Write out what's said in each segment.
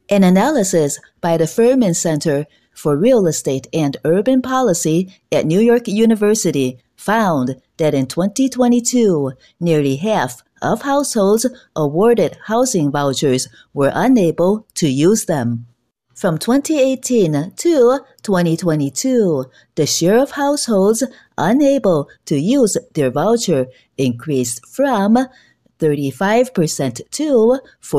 An analysis by the Furman Center for Real Estate and Urban Policy at New York University found that in 2022, nearly half of households awarded housing vouchers were unable to use them. From 2018 to 2022, the share of households unable to use their voucher increased from 35% to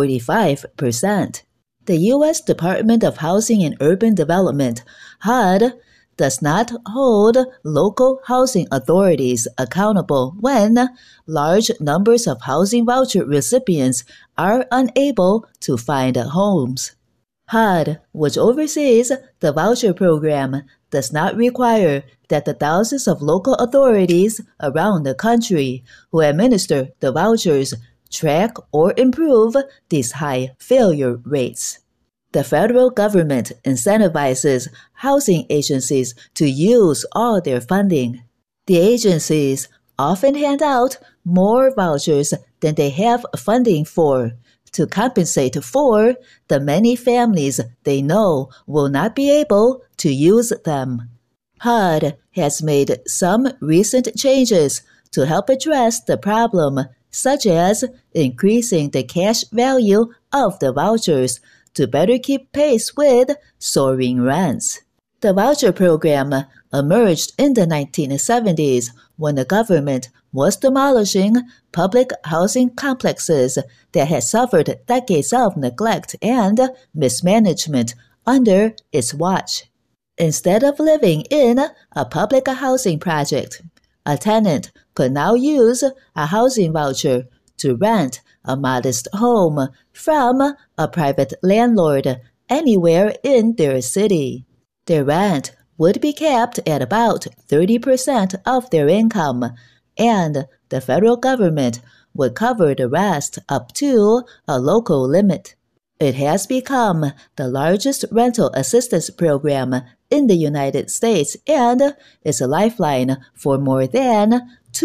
45%. The U.S. Department of Housing and Urban Development, HUD, does not hold local housing authorities accountable when large numbers of housing voucher recipients are unable to find homes. HUD, which oversees the voucher program, does not require that the thousands of local authorities around the country who administer the vouchers track or improve these high failure rates. The federal government incentivizes housing agencies to use all their funding. The agencies often hand out more vouchers than they have funding for to compensate for the many families they know will not be able to use them. HUD has made some recent changes to help address the problem, such as increasing the cash value of the vouchers to better keep pace with soaring rents. The voucher program emerged in the 1970s when the government was demolishing public housing complexes that had suffered decades of neglect and mismanagement under its watch. Instead of living in a public housing project, a tenant could now use a housing voucher to rent a modest home from a private landlord anywhere in their city. Their rent would be capped at about 30% of their income, and the federal government would cover the rest up to a local limit. It has become the largest rental assistance program in the United States and is a lifeline for more than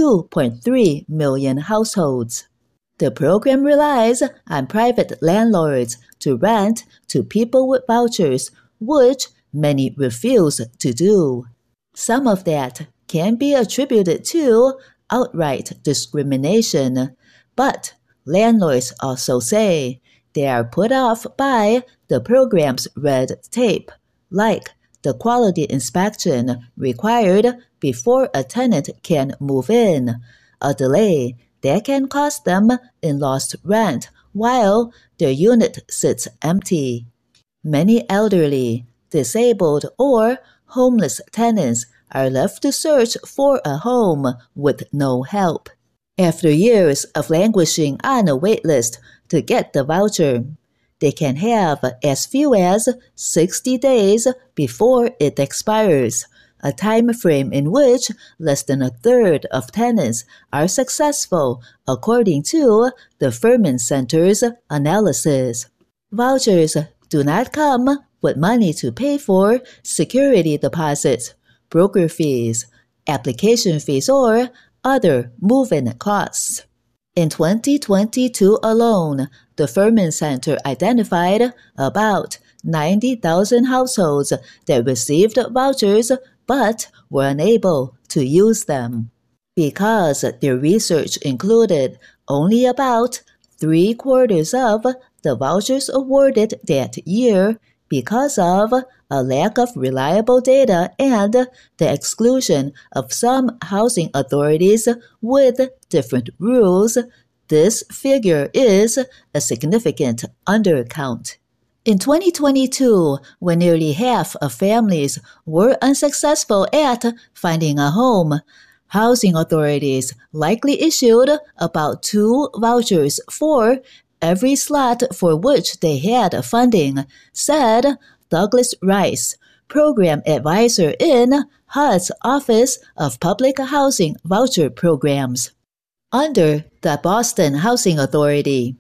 2.3 million households. The program relies on private landlords to rent to people with vouchers, which many refuse to do. Some of that can be attributed to outright discrimination, but landlords also say they are put off by the program's red tape, like the quality inspection required before a tenant can move in, a delay that can cost them in lost rent while their unit sits empty. Many elderly, disabled, or homeless tenants are left to search for a home with no help. After years of languishing on a wait list to get the voucher, they can have as few as 60 days before it expires, a time frame in which less than a third of tenants are successful, according to the Furman Center's analysis. Vouchers do not come with money to pay for security deposits, broker fees, application fees, or other move-in costs. In 2022 alone, the Furman Center identified about 90,000 households that received vouchers but were unable to use them. Because their research included only about 3/4 of the vouchers awarded that year because of a lack of reliable data and the exclusion of some housing authorities with different rules, this figure is a significant undercount. In 2022, when nearly half of families were unsuccessful at finding a home, housing authorities likely issued about 2 vouchers for every slot for which they had funding, said Douglas Rice, program advisor in HUD's Office of Public Housing Voucher Programs. Under the Boston Housing Authority,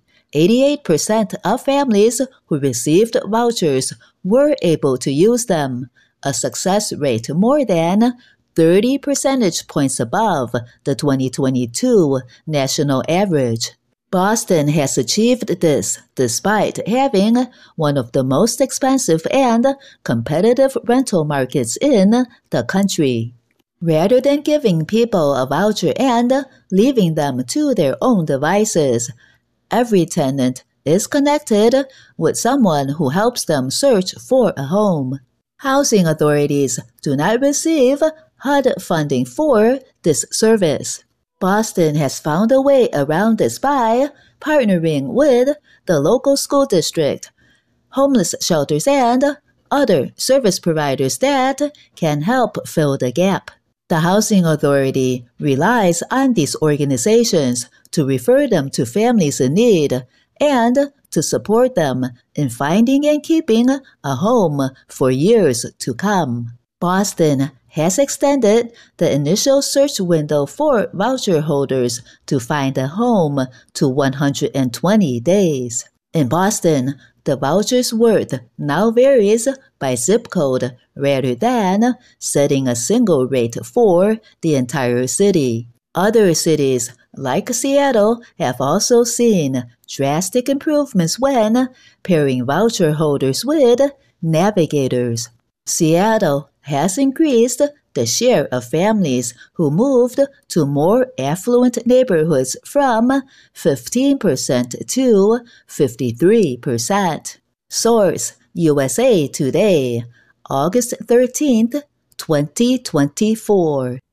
88% of families who received vouchers were able to use them, a success rate more than 30 percentage points above the 2022 national average. Boston has achieved this despite having one of the most expensive and competitive rental markets in the country. Rather than giving people a voucher and leaving them to their own devices, every tenant is connected with someone who helps them search for a home. Housing authorities do not receive HUD funding for this service. Boston has found a way around this by partnering with the local school district, homeless shelters, and other service providers that can help fill the gap. The Housing Authority relies on these organizations to refer them to families in need and to support them in finding and keeping a home for years to come. Boston has extended the initial search window for voucher holders to find a home to 120 days. In Boston, the voucher's worth now varies by zip code rather than setting a single rate for the entire city. Other cities, like Seattle, have also seen drastic improvements when pairing voucher holders with navigators. Seattle has increased the share of families who moved to more affluent neighborhoods from 15% to 53%. Source: USA Today, August 13th, 2024.